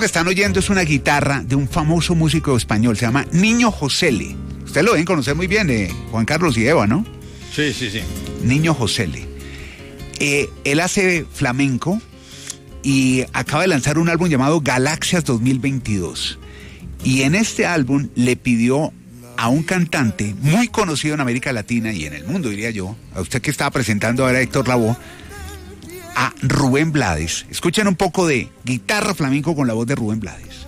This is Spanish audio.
que están oyendo es una guitarra de un famoso músico español, se llama Niño Josele. Ustedes lo deben conocer muy bien, Juan Carlos y Eva, ¿no? Sí, sí, sí. Niño Josele. Él hace flamenco y acaba de lanzar un álbum llamado Galaxias 2022. Y en este álbum le pidió a un cantante muy conocido en América Latina y en el mundo, diría yo, a usted que estaba presentando ahora, Héctor Lavoe, a Rubén Blades. Escuchen un poco de guitarra flamenco con la voz de Rubén Blades.